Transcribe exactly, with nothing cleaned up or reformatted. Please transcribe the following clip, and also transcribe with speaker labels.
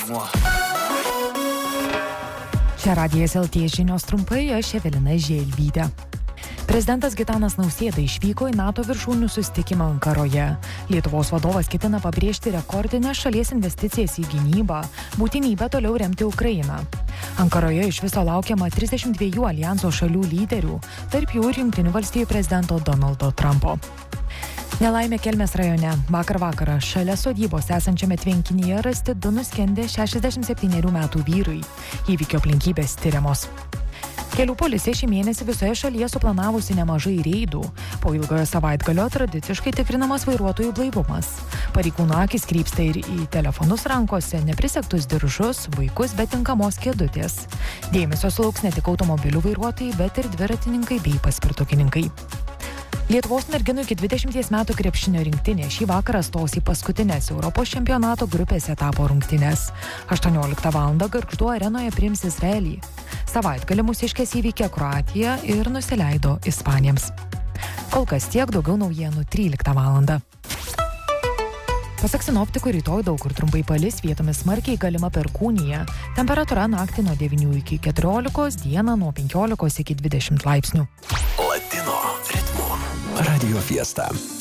Speaker 1: Čia Radijas L T žinios trumpai, aš Evelina Želvytė. Prezidentas Gitanas Nausėda išvyko į NATO viršūnių susitikimą Ankaroje. Lietuvos vadovas ketina pabrėžti rekordinės šalies investicijas į gynybą, būtinybę toliau remti Ukrainą. Ankaroje iš viso laukiama trisdešimt dviejų aljanso šalių lyderių, tarp jų ir Jungtinių valstijų prezidento Donaldo Trumpo. Nelaimė Kelmės rajone. Vakar vakarą šalia sodybos esančiame tvenkinyje rasti du nuskendę šešiasdešimt septynerių metų vyrai. Įvykio aplinkybės tiriamos. Kelių policija šį mėnesį visoje šalyje suplanavusi nemažai reidų. Po ilgojo savaitgalio tradiciškai tikrinamas vairuotojų blaivumas. Pareigūnų akys krypsta ir į telefonus rankose, neprisegtus diržus, vaikus be tinkamos kėdutės. Dėmesio sulauks ne tik automobilių vairuotojai, bet ir dviratininkai bei paspirtukininkai. Lietuvos merginų iki dvidešimties metų krepšinio rinktinė šį vakarą stos į paskutinės Europos čempionato grupės etapo rungtynes. aštuonioliktą valandą Gargždų arenoje priims Izraelį. Savaitgalį mūsiškės įveikė Kroatiją ir nusileido ispanėms. Kol kas tiek, daugiau naujienų tryliktą valandą. Pasak sinoptikų, rytoj daug kur trumpai palis, vietomis smarkiai galima perkūnija. Temperatūra naktį nuo devynių iki keturiolikos, dieną nuo penkiolikos iki dvidešimt laipsnių.
Speaker 2: Latino ritmo Radio Fiesta.